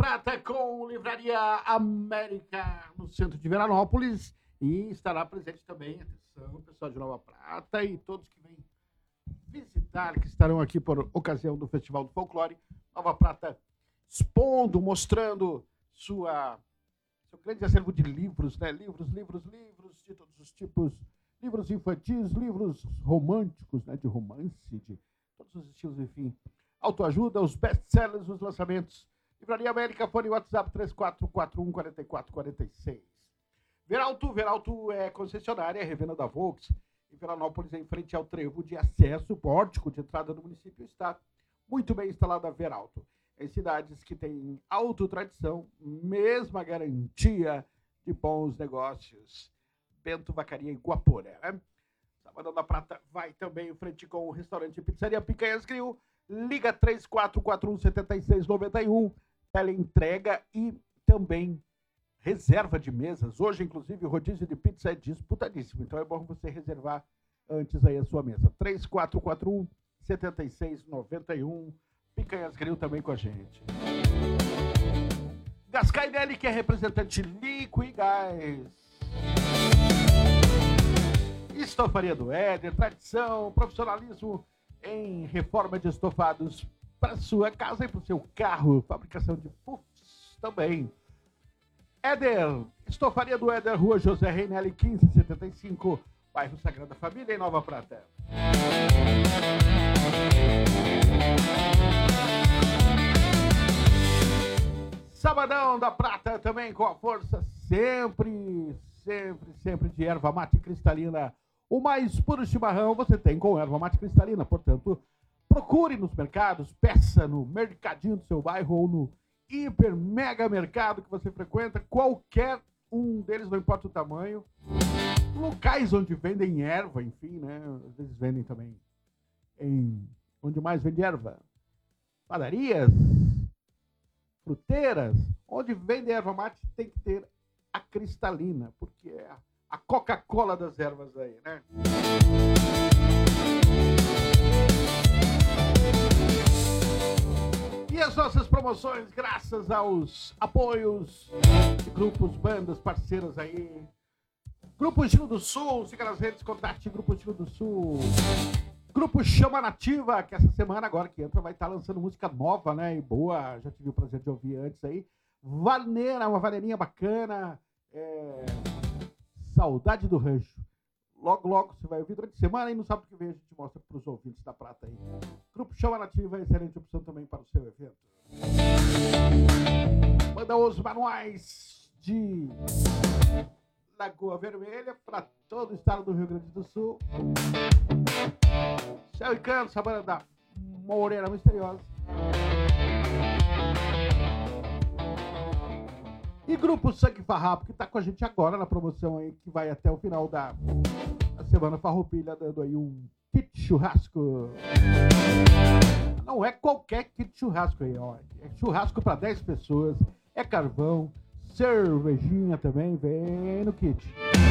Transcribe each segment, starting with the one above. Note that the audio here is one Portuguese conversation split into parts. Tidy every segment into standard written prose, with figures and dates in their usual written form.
Prata com Livraria América no centro de Veranópolis e estará presente também, atenção, pessoal de Nova Prata e todos que vêm visitar, que estarão aqui por ocasião do Festival do Folclore. Nova Prata expondo, mostrando seu grande acervo de livros, né? Livros de todos os tipos, livros infantis, livros românticos, né? De romance, de todos os estilos, enfim. Autoajuda, os best-sellers, os lançamentos. Livraria América, fone WhatsApp 3441-4446. Veralto é concessionária, é revenda da Volks. Em Veranópolis, em frente ao trevo de acesso, pórtico de entrada do município, está muito bem instalada a Veralto. Em cidades que têm autotradição, mesma garantia de bons negócios. Bento, Vacaria e Guaporé, né? Sabadão da Prata vai também em frente com o restaurante e pizzaria Picanhas Grill. Liga 3441-7691, teleentrega e também reserva de mesas. Hoje, inclusive, o rodízio de pizza é disputadíssimo, então é bom você reservar antes aí a sua mesa. 3441-7691, Picanhas Grill também com a gente. Gascainelli, que é representante Liquigás. Estofaria do Éder, tradição, profissionalismo em reforma de estofados para sua casa e para o seu carro. Fabricação de puffs também. Éder, Estofaria do Éder, Rua José Reinelli, 1575, bairro Sagrada Família, em Nova Prata. Sabadão da Prata também com a força sempre de erva mate cristalina. O mais puro chimarrão você tem com erva mate cristalina. Portanto, procure nos mercados, peça no mercadinho do seu bairro ou no hiper mega mercado que você frequenta. Qualquer um deles, não importa o tamanho. Locais onde vendem erva, enfim, né? Às vezes vendem também onde mais vende erva. Padarias, fruteiras. Onde vende erva mate tem que ter a cristalina, porque é a Coca-Cola das ervas aí, né? E as nossas promoções, graças aos apoios de grupos, bandas, parceiras aí. Grupo Estilo do Sul, siga nas redes, contate Grupo Estilo do Sul. Grupo Chama Nativa, que essa semana agora que entra vai estar lançando música nova, né? E boa, já tive o prazer de ouvir antes aí. Vaneira, uma vaneirinha bacana. Saudade do Rancho. Logo você vai ouvir durante a semana e no sábado que vem a gente mostra para os ouvintes da Prata aí. Grupo Chama Nativa é excelente opção também para o seu evento. Manda os manuais de Lagoa Vermelha para todo o estado do Rio Grande do Sul. Céu e Canto, essa banda da Moreira Misteriosa. E Grupo Sangue Farrapo, que está com a gente agora na promoção aí, que vai até o final da Semana Farroupilha, dando aí um kit churrasco. Não é qualquer kit churrasco aí, ó. É churrasco para 10 pessoas, é carvão, cervejinha também, vem no kit.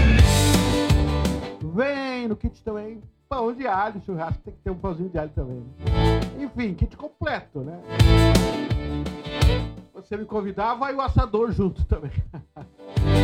Vem no kit também, pão de alho, churrasco, tem que ter um pãozinho de alho também. Né? Enfim, kit completo, né? Você me convidar, vai o assador junto também.